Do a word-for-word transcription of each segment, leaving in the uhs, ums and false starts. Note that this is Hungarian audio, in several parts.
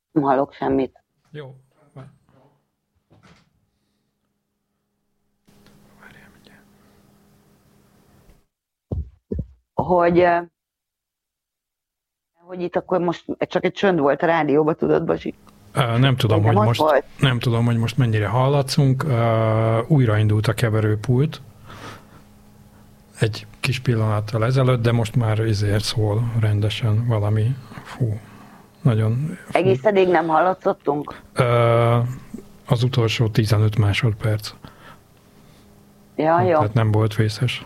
Nem hallok semmit. Jó. Várjál mindjárt. Hogy, hogy itt akkor most csak egy csönd volt a rádióban, tudod, Basi? Uh, nem tudom, Nem hogy az most, volt? nem tudom, hogy most mennyire hallatszunk. Uh, újraindult a keverőpult egy kis pillanattal ezelőtt, de most már ezért szól rendesen valami. Fú, nagyon... Fú. Egész eddig nem hallatszottunk? Uh, az utolsó tizenöt másodperc. Ja, jó. Tehát nem volt vészes.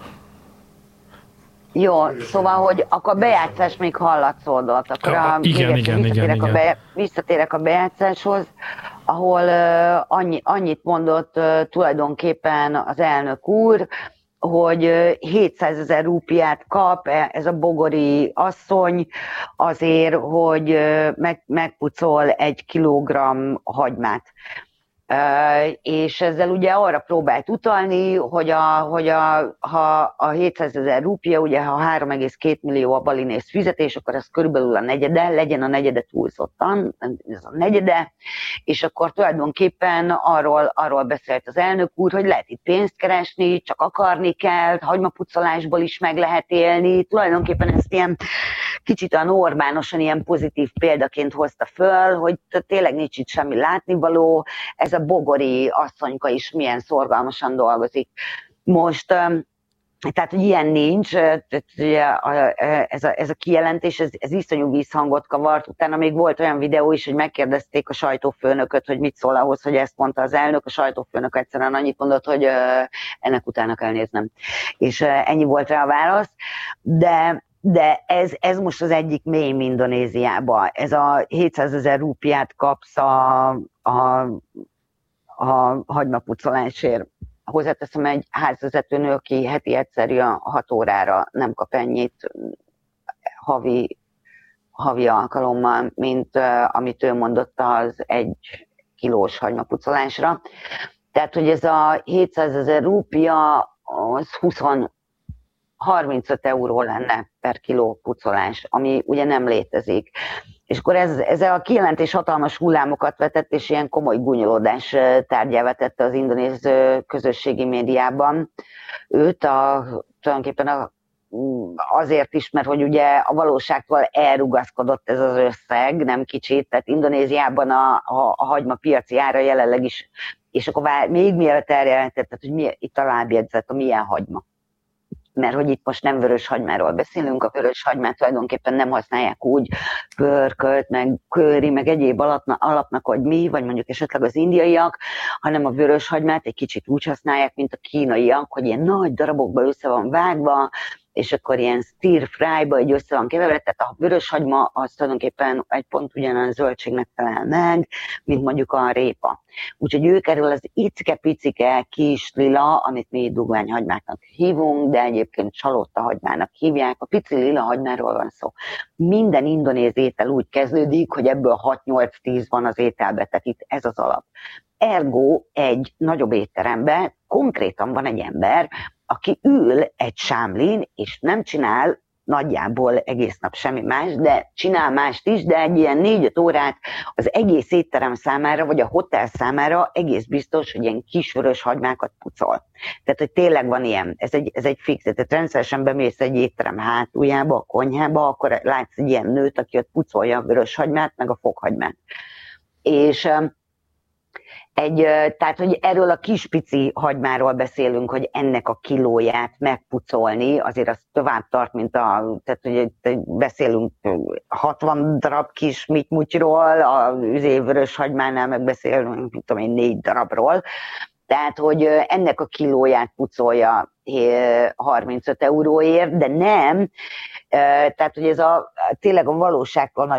Jó, szóval, hogy akkor a bejátszás még hallatszódott. Akkor Ja, a, igen, még igen, visszatérek, igen, a be, visszatérek a bejátszáshoz, ahol uh, annyi, annyit mondott uh, tulajdonképpen az elnök úr, hogy uh, hétszázezer rúpiát kap ez a bogori asszony azért, hogy uh, meg, megpucol egy kilogramm hagymát. Uh, és ezzel ugye arra próbált utalni, hogy, a, hogy a, ha a hétszázezer rúpia, ugye ha három egész két millió a balinész fizetés, akkor ez körülbelül a negyede, legyen a negyede túlzottan, ez a negyede, és akkor tulajdonképpen arról, arról beszélt az elnök úr, hogy lehet itt pénzt keresni, csak akarni kell, hagymapucolásból is meg lehet élni, tulajdonképpen ezt ilyen kicsit a Orbánosan ilyen pozitív példaként hozta föl, hogy tényleg nincs itt semmi látnivaló, ez a bogori asszonyka is milyen szorgalmasan dolgozik. Most, tehát, hogy ilyen nincs, ez a, ez a kijelentés, ez, ez iszonyú vízhangot kavart, utána még volt olyan videó is, hogy megkérdezték a sajtófőnököt, hogy mit szól ahhoz, hogy ezt mondta az elnök, a sajtófőnök egyszerűen annyit mondott, hogy ennek utána kell néznem. És ennyi volt rá a válasz, de De ez, ez most az egyik mém Indonéziában. Ez a hétszázezer rúpiát kapsz a, a, a hagymapucolásért. Hozzáteszem, egy házvezetőnő, aki heti egyszerű a hat órára nem kap ennyit havi, havi alkalommal, mint uh, amit ő mondott az egy kilós hagymapucolásra. Tehát, hogy ez a hétszázezer rúpia az húsz harmincöt euró lenne per kiló pucolás, ami ugye nem létezik. És akkor ez, ez a kijelentés hatalmas hullámokat vetett, és ilyen komoly gúnyolódás tárgyává tette az indonéz közösségi médiában őt, a, tulajdonképpen a, azért is, mert hogy ugye a valóságtól elrugaszkodott ez az összeg, nem kicsit, tehát Indonéziában a, a, a hagyma piaci ára jelenleg is, és akkor vár, még mielőtt eljelentetted, hogy mi, itt a lábjegyzet, a milyen hagyma. Mert hogy itt most nem vörös hagymáról beszélünk, a vörös hagymát tulajdonképpen nem használják úgy pörkölt, meg köri, meg egyéb alapnak, alapnak, hogy mi, vagy mondjuk esetleg az indiaiak, hanem a vörös hagymát egy kicsit úgy használják, mint a kínaiak, hogy ilyen nagy darabokba össze van vágva, és akkor ilyen stir fry-ba egy össze van keverve, tehát a vörös hagyma az tulajdonképpen egy pont ugyanolyan zöldségnek felel meg, mint mondjuk a répa. Úgyhogy ők erről az icike-picike kis lila, amit mi dugványhagymáknak hívunk, de egyébként csalótta hagymának hívják, a pici lila hagymáról van szó. Minden indonéz étel úgy kezdődik, hogy ebből hat-nyolc-tíz van az ételbe, tehát itt ez az alap. Ergo egy nagyobb étteremben konkrétan van egy ember, aki ül egy sámlin, és nem csinál nagyjából egész nap semmi más, de csinál mást is, de egy ilyen négy-öt órát az egész étterem számára, vagy a hotel számára egész biztos, hogy ilyen kis vörös hagymákat pucol. Tehát, hogy tényleg van ilyen, ez egy, ez egy fix, tehát rendszeresen bemész egy étterem hátuljába, a konyhába, akkor látsz egy ilyen nőt, aki ott pucolja a vörös hagymát, meg a fokhagymát. És Egy, tehát, hogy erről a kis pici hagymáról beszélünk, hogy ennek a kilóját megpucolni, azért az tovább tart, mint a, tehát, hogy beszélünk hatvan darab kis mitmutyról, a vörös hagymánál meg beszélünk, mint tudom én, négy darabról. Tehát, hogy ennek a kilóját pucolja harmincöt euróért, de nem, tehát, hogy ez a, tényleg a valóságtól